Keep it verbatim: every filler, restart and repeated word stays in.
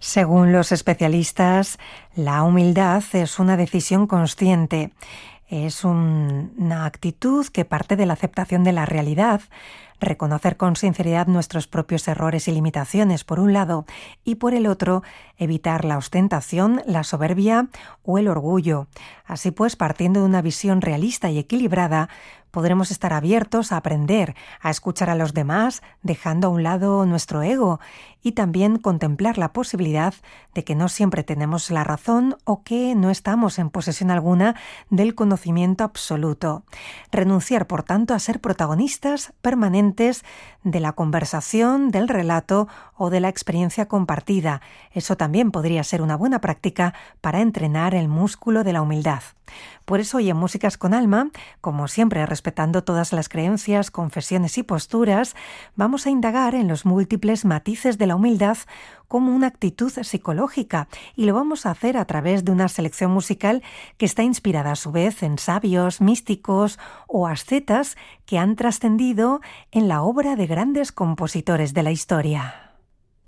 Según los especialistas, la humildad es una decisión consciente. Es un- una actitud que parte de la aceptación de la realidad, reconocer con sinceridad nuestros propios errores y limitaciones, por un lado, y por el otro, evitar la ostentación, la soberbia o el orgullo. Así pues, partiendo de una visión realista y equilibrada, podremos estar abiertos a aprender, a escuchar a los demás, dejando a un lado nuestro ego, y también contemplar la posibilidad de que no siempre tenemos la razón o que no estamos en posesión alguna del conocimiento absoluto. Renunciar, por tanto, a ser protagonistas permanentes de la conversación, del relato o de la experiencia compartida. Eso también podría ser una buena práctica para entrenar el músculo de la humildad. Por eso hoy en Músicas con Alma, como siempre respetando todas las creencias, confesiones y posturas, vamos a indagar en los múltiples matices de la humildad como una actitud psicológica, y lo vamos a hacer a través de una selección musical que está inspirada a su vez en sabios, místicos o ascetas que han trascendido en la obra de grandes compositores de la historia.